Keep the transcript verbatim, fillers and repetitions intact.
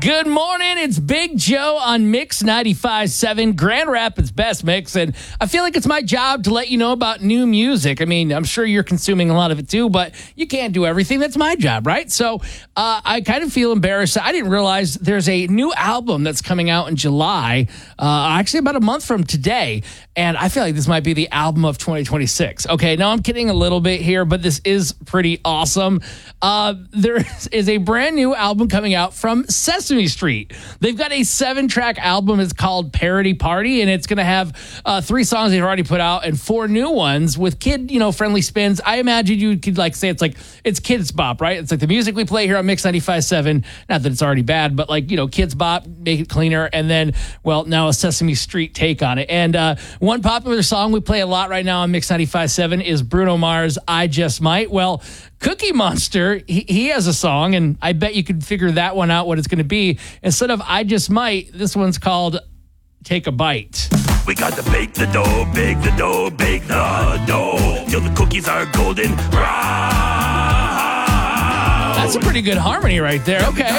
Good morning. It's Big Joe on Mix ninety-five point seven, Grand Rapids Best Mix. And I feel like it's my job to let you know about new music. I mean, I'm sure you're consuming a lot of it too, but you can't do everything. That's my job, right? So uh, I kind of feel embarrassed. I didn't realize there's a new album that's coming out in July, uh, actually about a month from today. And I feel like this might be the album of twenty twenty-six. Okay, now I'm kidding a little bit here, but this is pretty awesome. Uh, there is a brand new album coming out from Sesame Street. They've got a seven-track album. It's called Parody Party, and it's going to have uh, three songs they've already put out and four new ones with kid, you know, friendly spins. I imagine you could like say it's like it's Kids Bop, right? It's like the music we play here on Mix ninety-five point seven. Not that it's already bad, but like, you know, Kids Bop, make it cleaner, and then, well, now a Sesame Street take on it. And uh, one popular song we play a lot right now on Mix ninety-five point seven is Bruno Mars' I Just Might. Well, Cookie Monster, he, he has a song, and I bet you could figure that one out, what it's going to be. Instead of I Just Might, this one's called Take a Bite. We got to bake the dough, bake the dough, bake the dough, till the cookies are golden brown. That's a pretty good harmony right there. Okay.